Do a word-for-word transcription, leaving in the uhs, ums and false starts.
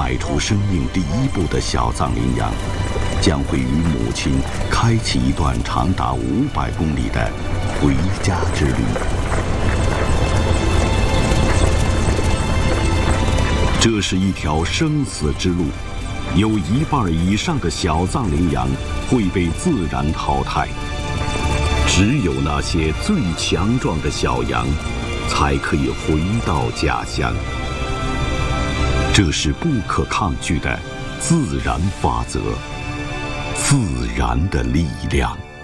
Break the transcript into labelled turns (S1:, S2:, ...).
S1: 迈出生命第一步的小藏羚羊，将会与母亲开启一段长达五百公里的回家之旅。这是一条生死之路，有一半以上的小藏羚羊会被自然淘汰，只有那些最强壮的小羊才可以回到家乡。这是不可抗拒的自然法则，自然的力量。